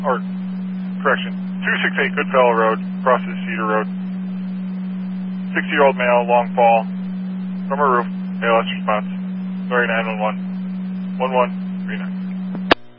or, correction, 268 Goodfellow Road, crosses Cedar Road. 60-year-old male, long fall, from a roof, ALS response, sorry 911, 1139.